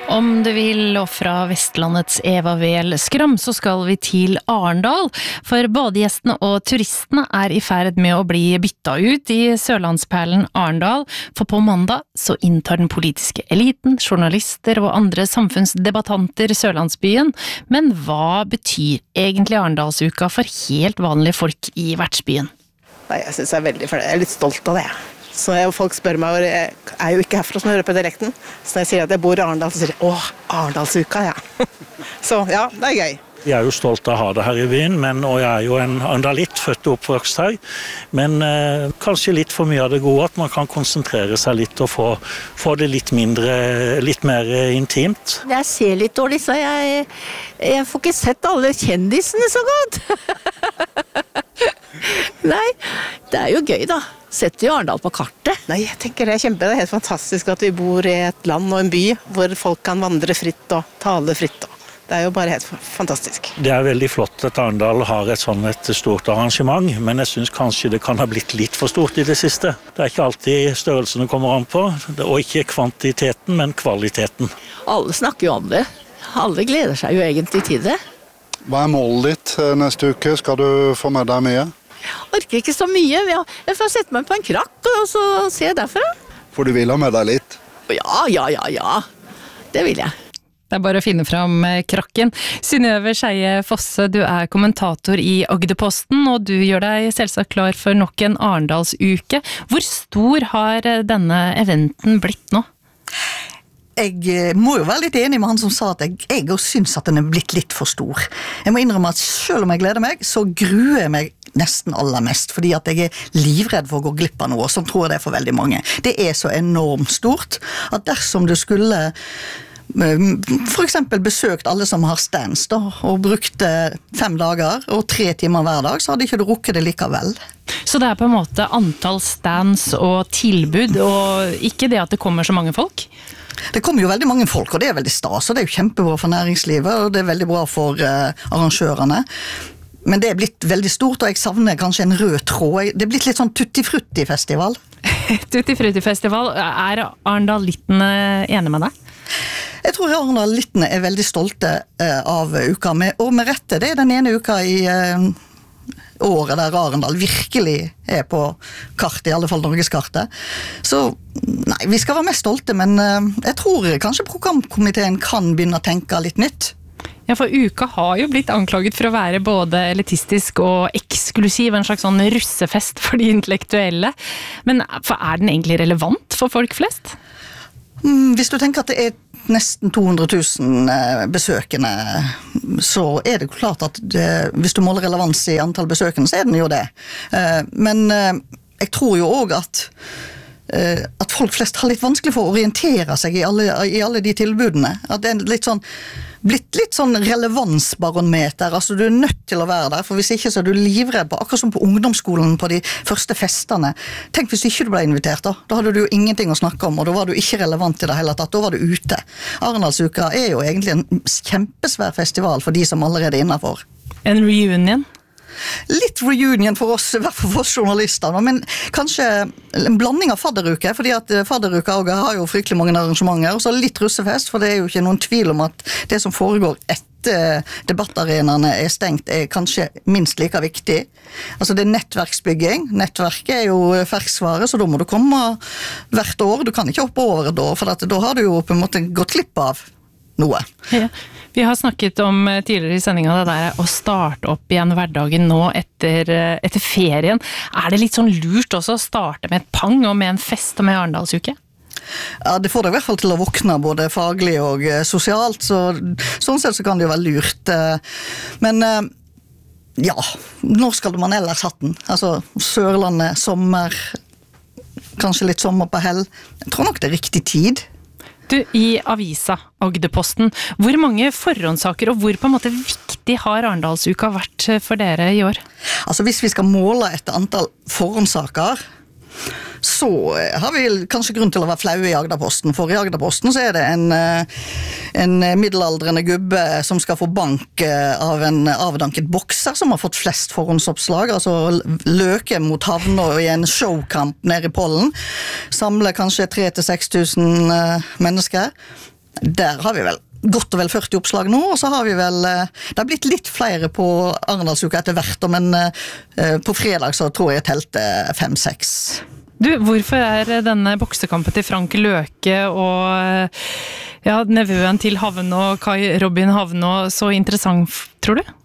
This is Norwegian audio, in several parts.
Om du vil, og fra Vestlandets Eva Vel Skram, så skal vi til Arendal. For badegjestene og turistene i ferd med å bli bytta ut i Sørlandsperlen Arendal. For på mandag så inntar den politiske eliten, journalister og andre samfunnsdebattanter Sørlandsbyen. Men hva betyr egentlig Arendalsuka for helt vanlige folk i vertsbyen? Nei, jeg synes jeg veldig fornøyd. Jeg litt stolt av det. Så folk spør meg, og jeg jo ikke herfra som hører på direkten. Så når jeg sier at jeg bor i Arendal, så sier de, Arendalsuka, ja. Så ja, det gøy. Jeg jo stolt av å ha det her i byen, og jeg jo en arendalitt, født og oppvokst her. Men kanskje litt for mye av det gode, at man kan konsentrere seg litt og få det litt mer intimt. Jeg ser litt dårlig, så jeg får ikke sett alle kjendisene så godt. Nei, det jo gøy da. Setter jo Arendal på kartet. Nei, jeg tenker det kjempe. Det helt fantastisk at vi bor i et land og en by hvor folk kan vandre fritt og tale fritt. Det jo bare helt fantastisk. Det veldig flott at Arendal har et stort arrangement, men jeg synes kanskje det kan ha blitt litt for stort i det siste. Det ikke alltid størrelsen kommer an på, og ikke kvantiteten, men kvaliteten. Alle snakker jo om det. Alle gleder seg jo egentlig til det. Hva målet ditt neste uke? Skal du få med deg mye? Jeg orker ikke så mye. Jeg får sette meg på en krakk og så se derfra. For du vil ha med deg litt? Ja. Det vil jeg. Det bare å finne fram krakken. Synnøve Skeie Fosse, du kommentator i Agderposten, og du gjør deg selvsagt klar for nok en Arendalsuke. Hvor stor har denne eventen blitt nå? Jeg må jo være litt enig med han som sa at jeg også synes at den blitt litt for stor. Jeg må innrømme at selv om jeg gleder meg, så gruer jeg meg nesten aller mest, fordi at jeg livredd for å gå glipp av noe, som tror jeg det for veldig mange. Det så enormt stort, at dersom du skulle for eksempel besøkt alle som har stands da, og brukte 5 dager og 3 timer hver dag, så hadde ikke du rukket det likevel. Så det på en måte antall stands og tilbud, og ikke det at det kommer så mange folk? Det kommer jo veldig mange folk, og det veldig stas, og det jo kjempebra for næringslivet, og det veldig bra for arrangørene. Men det blitt veldig stort, og jeg savner kanskje en rød tråd. Det blitt litt sånn tutti-frutti-festival. Tutti-frutti-festival. Arendalittene enige med deg? Jeg tror Arendalittene veldig stolte av uka, og med rette. Det den ene uka i året der Arendal virkelig på kartet, i alle fall Norgeskartet. Så nei, vi skal være mest stolte, men jeg tror kanskje programkomiteen kan begynne å tenke litt nytt. Ja, for uka har jo blitt anklaget for å være både elitistisk og eksklusiv, en slags sånn russefest for de intellektuelle. Men den egentlig relevant for folk flest? Hvis du tenker at det nesten 200 000 besøkende, så det klart at hvis du måler relevans i antall besøkende, så den jo det. Men jeg tror jo også at folk flest har litt vanskelig for å orientere seg i alle de tilbudene. At det blitt litt sånn relevansbarometer, altså du nødt til å være der, for hvis ikke så du livredd på, akkurat som på ungdomsskolen på de første festene. Tenk hvis ikke du ble invitert da hadde du jo ingenting å snakke om, og da var du ikke relevant i det hele tatt, da var du ute. Arendalsuka jo egentlig en kjempesvær festival for de som allerede innenfor. En reunion? Litt reunion for oss, i hvert fall for oss journalister, men kanskje en blanding av fadderuke, fordi at fadderuka har jo fryktelig mange arrangementer, og så litt russefest, for det jo ikke noen tvil om at det som foregår etter debattarenaene stengt, kanskje minst like viktig. Altså det nettverksbygging. Nettverket jo ferskvare, så da må du komme hvert år. Du kan ikke hoppe over et år, for da har du jo på en måte gått glipp av noe. Ja. Vi har snakket om tidligere i sendingen det der å starte opp igjen hverdagen nå etter ferien. Det litt sånn lurt også å starte med et pang og med en fest og med Arendalsuke? Ja, det får deg i hvert fall til å våkne både faglig og sosialt, så sånn sett så kan det jo være lurt. Men ja, når skal man ellers hatt den? Altså Sørlandet, sommer, kanskje litt sommer på hell. Jeg tror nok det riktig tid. Du, i avisa Agderposten, hvor mange forhåndssaker og hvor på en måte viktig har Arendalsuka vært for dere i år? Altså hvis vi skal måle etter antall forhåndssaker, så har vi kanskje grunn til å være flaue i Agderposten, for i Agderposten så det en middelaldrende gubbe som skal få bank av en avdanket bokser som har fått flest forhåndsoppslag, altså løke mot havna i en showkamp nede i Pollen, samler kanskje 3 000 til 6 000 mennesker. Der har vi vel godt og vel 40 oppslag nå, og så har vi vel, det har blitt litt flere på Arendalsuka etter hvert, men på fredag så tror jeg telte 5-6. Du, hvorfor denne boksekampen til Frank Løke og nevøen til Havnå, Kai Robin Havnå, så interessant, tror du?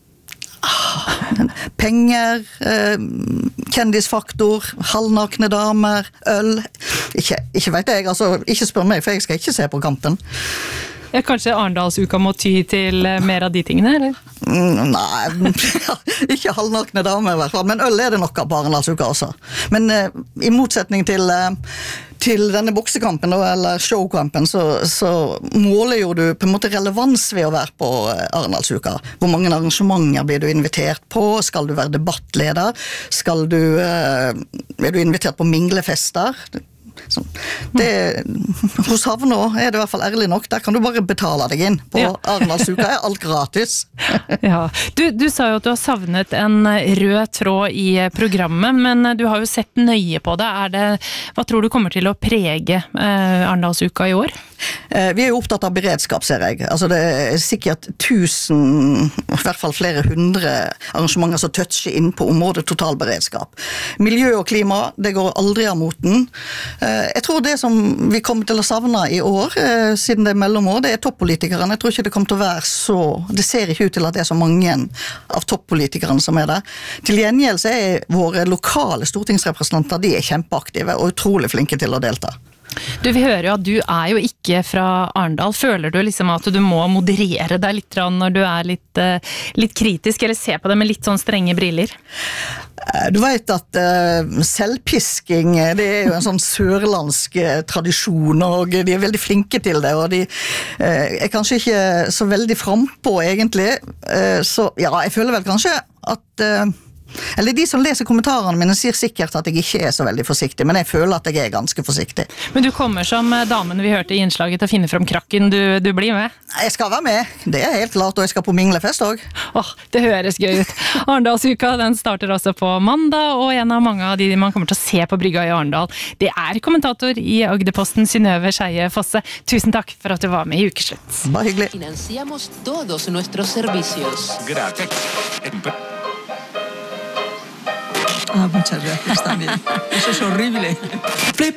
Penger, kjendisfaktor, halvnakne damer, øl. Ikke vet jeg, altså, ikke spør meg, for jeg skal ikke se på kampen. Kanskje Arendalsuka må ty til mer av de tingene, eller? Nei, ikke halvnakne damer i hvert fall, men øl det nok på Arendalsuka også. Men i motsetning til denne boksekampen, eller showkampen, så måler jo du på en måte relevans ved å være på Arendalsuka. Hvor mange arrangementer blir du invitert på? Skal du være debattleder? Er du invitert på minglefester? Hos Havnå det i hvert fall ærlig nok, der kan du bare betale deg inn. På Arendalsuka alt gratis. Ja. Du sa jo at du har savnet en rød tråd i programmet, men du har jo sett nøye på det. Hva tror du kommer til å prege Arendalsuka i år? Vi jo opptatt av beredskap, ser jeg. Altså det sikkert 1000, i hvert fall flere 100 arrangementer som toucher inn på området totalberedskap. Miljø og klima, det går aldri av moten. Jeg tror det som vi kommer til å savne i år, siden det mellomår, det toppolitikerne. Jeg tror ikke det kommer til å være så, det ser ikke ut til at det så mange av toppolitikerne som der. Til gjengjeld så våre lokale stortingsrepresentanter, de kjempeaktive og utrolig flinke til å delta. Du, vi hører jo at du jo ikke fra Arendal. Føler du liksom at du må moderere deg litt når du litt kritisk, eller ser på det med litt sånn strenge briller? Du vet at selvpisking, det jo en sånn sørlandsk tradisjon, og de veldig flinke til det, og de kanskje ikke så veldig frempå egentlig. Så ja, jeg føler vel kanskje at eller de som leser kommentarene mine sier sikkert at jeg ikke så veldig forsiktig, men jeg føler at jeg ganske forsiktig. Men du kommer som damen vi hørte i innslaget til å finne frem krakken, du blir med? Jeg skal være med, det helt klart, og jeg skal på minglefest også. Det høres gøy ut. Arendalsuka, den starter også på mandag, og en av mange av de man kommer til å se på brygga i Arendal, det kommentator i Agderposten, Synnøve Skeie Fosse. Tusen takk for at du var med i Ukeslutt. Bare hyggelig. Financiamos todos nuestros servicios. Gracias. Muchas gracias también. Eso es horrible.